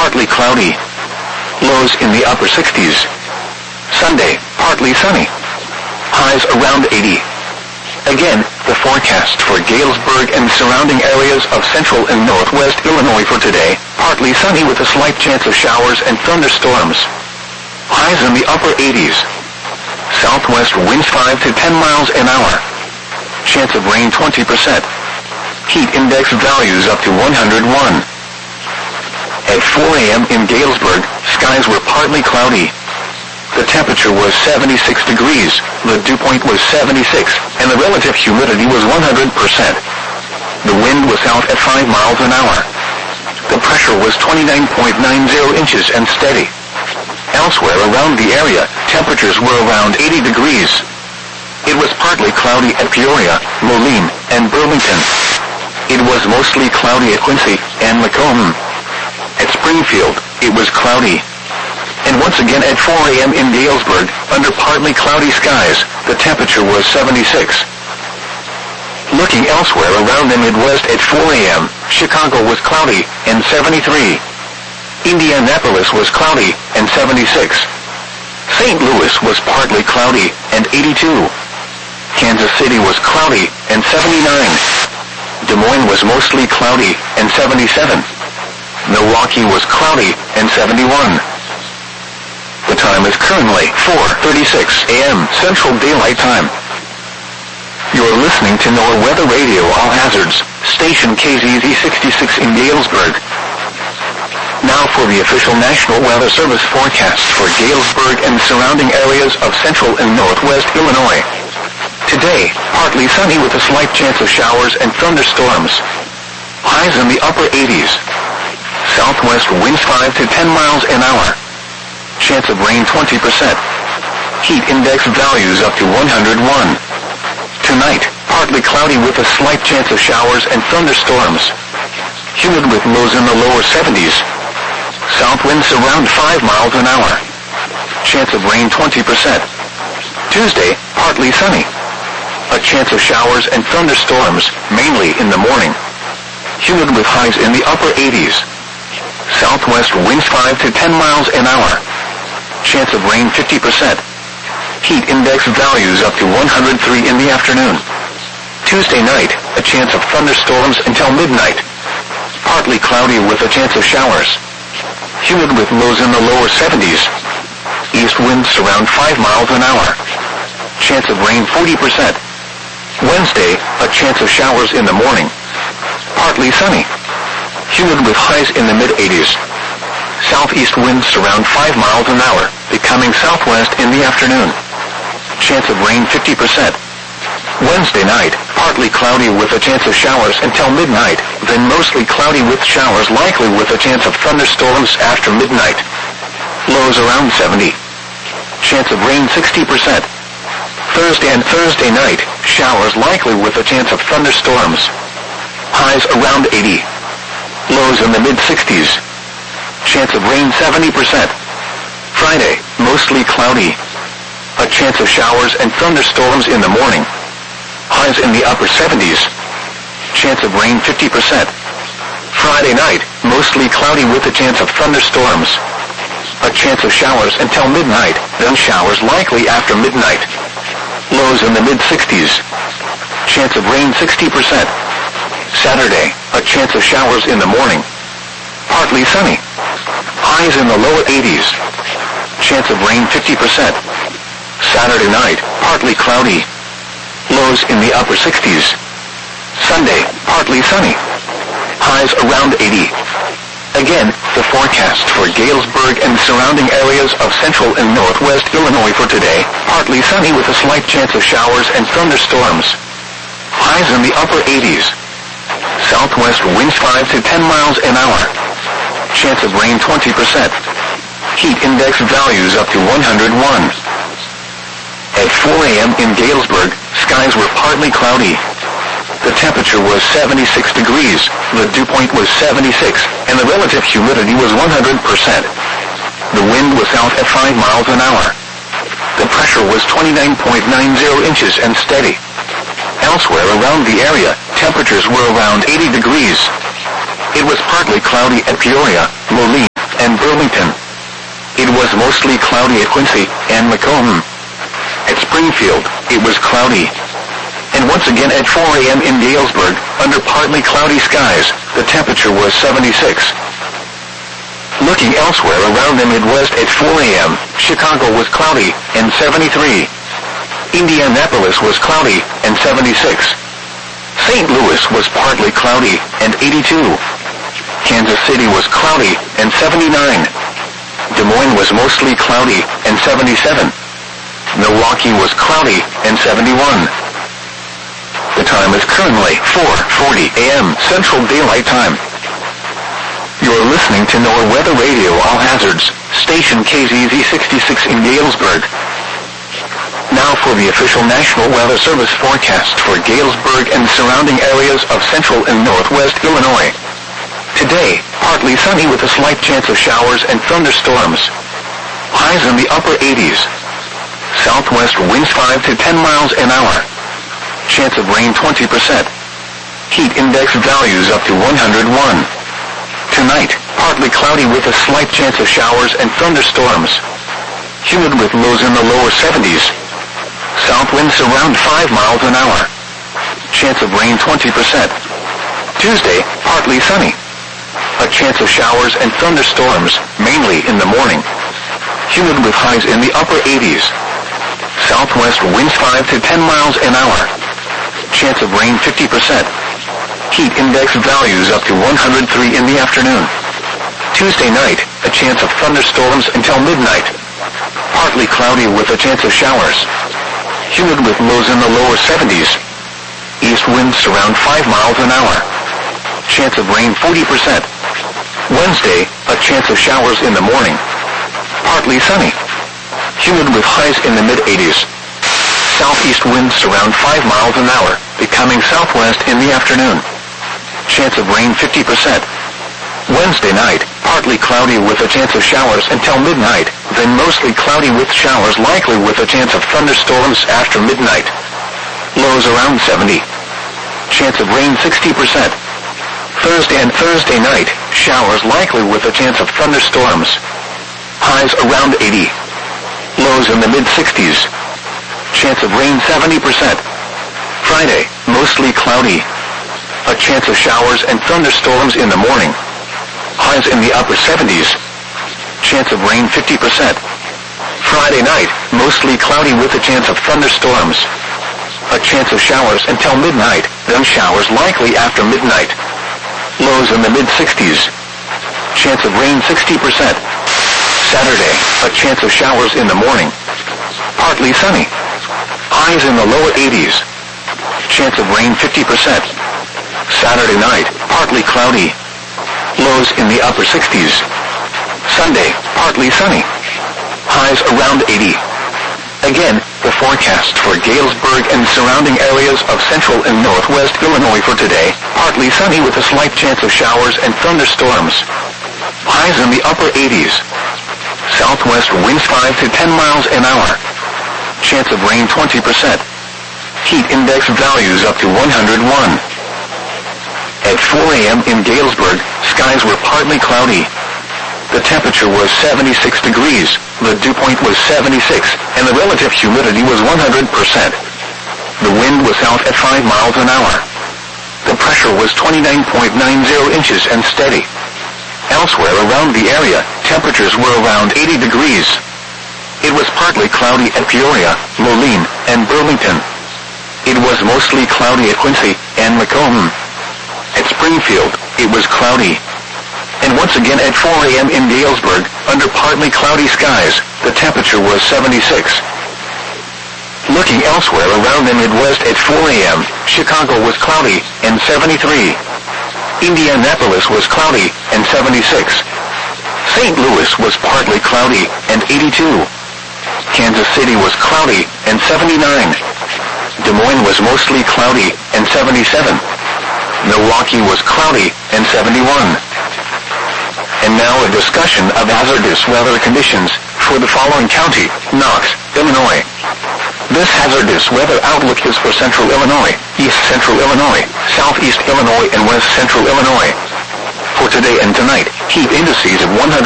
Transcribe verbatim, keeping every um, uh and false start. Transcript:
partly cloudy. Lows in the upper sixties. Sunday, partly sunny. Highs around eighty. Again, the forecast for Galesburg and surrounding areas of central and northwest Illinois for today, partly sunny with a slight chance of showers and thunderstorms. Highs in the upper eighties. Southwest winds five to ten miles an hour. Chance of rain twenty percent. Heat index values up to one hundred one. At four a.m. in Galesburg, skies were partly cloudy. The temperature was seventy-six degrees, the dew point was seventy-six, and the relative humidity was one hundred percent. The wind was south at five miles an hour. The pressure was twenty-nine point nine zero inches and steady. Elsewhere around the area, temperatures were around eighty degrees. It was partly cloudy at Peoria, Moline, and Burlington. It was mostly cloudy at Quincy and Macomb. At Springfield, it was cloudy. And once again at four a.m. in Galesburg, under partly cloudy skies, the temperature was seventy-six. Looking elsewhere around the Midwest at four a.m., Chicago was cloudy and seventy-three. Indianapolis was cloudy and seventy-six. Saint Louis was partly cloudy and eighty-two. Kansas City was cloudy and seventy-nine. Des Moines was mostly cloudy and seventy-seven. Milwaukee was cloudy and seventy-one. The time is currently four thirty-six a.m. Central Daylight Time. You're listening to NOAA Weather Radio All Hazards, station K Z Z sixty-six in Galesburg. Now for the official National Weather Service forecast for Galesburg and surrounding areas of central and northwest Illinois. Today, partly sunny with a slight chance of showers and thunderstorms. Highs in the upper eighties. Southwest winds five to ten miles an hour. Chance of rain twenty percent. Heat index values up to one hundred one. Tonight, partly cloudy with a slight chance of showers and thunderstorms. Humid with lows in the lower seventies. South winds around five miles an hour. Chance of rain twenty percent. Tuesday, partly sunny. A chance of showers and thunderstorms, mainly in the morning. Humid with highs in the upper eighties. Southwest winds five to ten miles an hour. Chance of rain fifty percent. Heat index values up to one hundred three in the afternoon. Tuesday night, a chance of thunderstorms until midnight. Partly cloudy with a chance of showers. Humid with lows in the lower seventies. East winds around five miles an hour. Chance of rain forty percent. Wednesday, a chance of showers in the morning. Partly sunny. Humid with highs in the mid-eighties. Southeast winds around five miles an hour, becoming southwest in the afternoon. Chance of rain fifty percent. Wednesday night, partly cloudy with a chance of showers until midnight, then mostly cloudy with showers likely with a chance of thunderstorms after midnight. Lows around seventy. Chance of rain sixty percent. Thursday and Thursday night, showers likely with a chance of thunderstorms. Highs around eighty. Lows in the mid-sixties. Chance of rain seventy percent. Friday, mostly cloudy. A chance of showers and thunderstorms in the morning. Highs in the upper seventies. Chance of rain fifty percent. Friday night, mostly cloudy with a chance of thunderstorms. A chance of showers until midnight, then showers likely after midnight. Lows in the mid-sixties. Chance of rain sixty percent. Saturday, a chance of showers in the morning. Partly sunny. Highs in the lower eighties. Chance of rain fifty percent. Saturday night, partly cloudy. Lows in the upper sixties. Sunday, partly sunny. Highs around eighty. Again, the forecast for Galesburg and surrounding areas of central and northwest Illinois for today, partly sunny with a slight chance of showers and thunderstorms. Highs in the upper eighties. Southwest winds five to ten miles an hour. Chance of rain twenty percent. Heat index values up to one hundred one. At four a.m. in Galesburg, skies were partly cloudy. The temperature was seventy-six degrees, the dew point was seventy-six, and the relative humidity was one hundred percent. The wind was south at five miles an hour. The pressure was twenty-nine point nine zero inches and steady. Elsewhere around the area, temperatures were around eighty degrees. It was partly cloudy at Peoria, Moline, and mostly cloudy at Quincy and Macomb. At Springfield, it was cloudy. And once again at four a.m. in Galesburg, under partly cloudy skies, the temperature was seventy-six. Looking elsewhere around the Midwest at four a.m., Chicago was cloudy and seventy-three. Indianapolis was cloudy and seventy-six. Saint Louis was partly cloudy and eighty-two. Kansas City was cloudy and seventy-nine. Des Moines was mostly cloudy and seventy-seven. Milwaukee was cloudy and seventy-one. The time is currently four forty a.m. Central Daylight Time. You're listening to NOAA Weather Radio All Hazards, station K Z Z sixty-six in Galesburg. Now for the official National Weather Service forecast for Galesburg and surrounding areas of central and northwest Illinois. Today, partly sunny with a slight chance of showers and thunderstorms. Highs in the upper eighties. Southwest winds five to ten miles an hour. Chance of rain twenty percent. Heat index values up to one hundred one. Tonight, partly cloudy with a slight chance of showers and thunderstorms. Humid with lows in the lower seventies. South winds around five miles an hour. Chance of rain twenty percent. Tuesday, partly sunny. A chance of showers and thunderstorms, mainly in the morning. Humid with highs in the upper eighties. Southwest winds five to ten miles an hour. Chance of rain fifty percent. Heat index values up to one hundred three in the afternoon. Tuesday night, a chance of thunderstorms until midnight. Partly cloudy with a chance of showers. Humid with lows in the lower seventies. East winds around five miles an hour. Chance of rain forty percent. Wednesday, a chance of showers in the morning. Partly sunny. Humid with highs in the mid-eighties. Southeast winds around five miles an hour, becoming southwest in the afternoon. Chance of rain fifty percent. Wednesday night, partly cloudy with a chance of showers until midnight, then mostly cloudy with showers likely with a chance of thunderstorms after midnight. Lows around seventy. Chance of rain sixty percent. Thursday and Thursday night, showers likely with a chance of thunderstorms. Highs around eighty. Lows in the mid-sixties. Chance of rain seventy percent. Friday, mostly cloudy. A chance of showers and thunderstorms in the morning. Highs in the upper seventies. Chance of rain fifty percent. Friday night, mostly cloudy with a chance of thunderstorms. A chance of showers until midnight, then showers likely after midnight. Lows in the mid-sixties. Chance of rain sixty percent. Saturday, a chance of showers in the morning. Partly sunny. Highs in the lower eighties. Chance of rain fifty percent. Saturday night, partly cloudy. Lows in the upper sixties. Sunday, partly sunny. Highs around eighty. Again, the forecast for Galesburg and surrounding areas of central and northwest Illinois for today, partly sunny with a slight chance of showers and thunderstorms. Highs in the upper eighties. Southwest winds five to ten miles an hour. Chance of rain twenty percent. Heat index values up to one hundred one. At four a.m. in Galesburg, skies were partly cloudy. The temperature was seventy-six degrees, the dew point was seventy-six, and the relative humidity was one hundred percent. The wind was south at five miles an hour. The pressure was twenty-nine point nine zero inches and steady. Elsewhere around the area, temperatures were around eighty degrees. It was partly cloudy at Peoria, Moline, and Burlington. It was mostly cloudy at Quincy and Macomb. At Springfield, it was cloudy. And once again at four a.m. in Galesburg, under partly cloudy skies, the temperature was seventy-six. Looking elsewhere around the Midwest at four a.m., Chicago was cloudy and seventy-three. Indianapolis was cloudy and seventy-six. Saint Louis was partly cloudy and eighty-two. Kansas City was cloudy and seventy-nine. Des Moines was mostly cloudy and seventy-seven. Milwaukee was cloudy and seventy-one. And now a discussion of hazardous weather conditions for the following county, Knox, Illinois. This hazardous weather outlook is for central Illinois, east central Illinois, southeast Illinois, and west central Illinois. For today and tonight, heat indices of one hundred